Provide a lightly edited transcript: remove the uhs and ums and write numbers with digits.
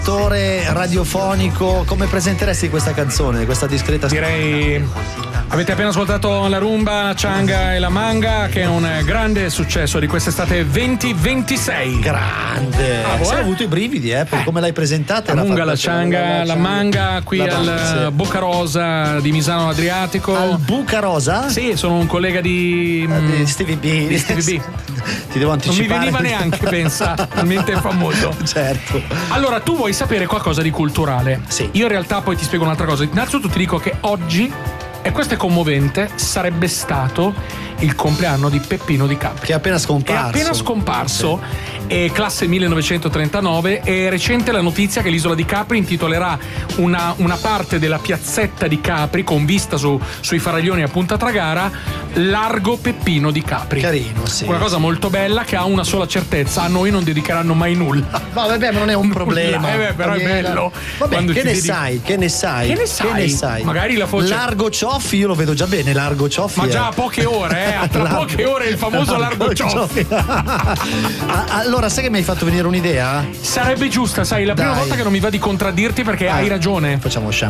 radiofonico, come presenteresti questa canzone, questa discreta? Direi, avete appena ascoltato la rumba, la cianga e la manga, che è un grande successo di quest'estate 2026. Grande. Hai avuto i brividi, per come l'hai presentata. La munga, la cianga, la manga qui al Buca Rosa di Misano Adriatico. Al Buca Rosa? Sì, sono un collega di Stevie B. Di Stevie B. Ti devo anticipare. Non mi veniva neanche, pensa, talmente famoso. Certo. Allora, tu vuoi sapere qualcosa di culturale? Sì. Io in realtà poi ti spiego un'altra cosa. Innanzitutto ti dico che oggi, e questo è commovente, sarebbe stato il compleanno di Peppino Di Capri. Che è appena scomparso. È appena scomparso, è classe 1939. È recente la notizia che l'isola di Capri intitolerà una parte della piazzetta di Capri, con vista sui faraglioni a Punta Tragara, Largo Peppino Di Capri. Carino, sì. Una cosa molto bella che ha una sola certezza: a noi non dedicheranno mai nulla. No, vabbè, ma non è un problema. Però è bello. Vabbè, che ne sai? Che ne sai? Magari la foce. Largo Cioffi, io lo vedo già bene, Largo Cioffi. Ma già a poche ore, tra poche ore il famoso Largo Cioffi. Allora, sai che mi hai fatto venire un'idea? Sarebbe giusta, sai, la prima volta che non mi va di contraddirti, perché hai ragione. Facciamo